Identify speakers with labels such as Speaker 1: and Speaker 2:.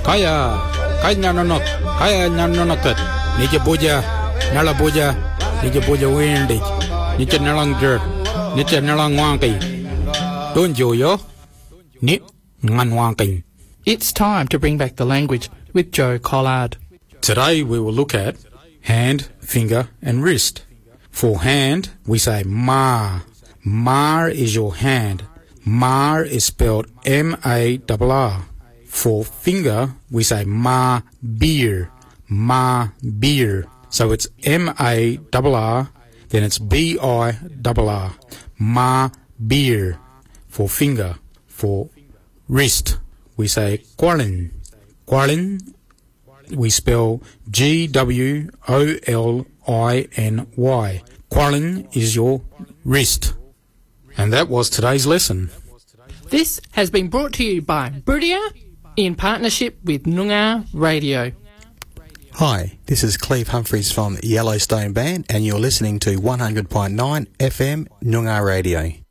Speaker 1: Kaya nyanonot, kaya nyanonotat. Nije boja, nala boja, nije boja windig. Nije nalang jerk, nije nalang wangki. Don't yo, ni ngan wangki.
Speaker 2: It's time to bring back the language with Joe Collard.
Speaker 1: Today we will look at hand, finger and wrist. For hand, we say ma. Ma is your hand. Ma is spelled M-A-R-R. For finger, we say ma beer. Ma beer. So it's M-A-R-R, then it's B-I-R-R. Ma beer. For finger. For wrist, we say qualin. Qualin, we spell G-W-O-L-I-N-Y. Qualin is your wrist. And that was today's lesson.
Speaker 2: This has been brought to you by Brudia in partnership with Noongar Radio.
Speaker 3: Hi, this is Cleve Humphreys from Yellowstone Band and you're listening to 100.9 FM Noongar Radio.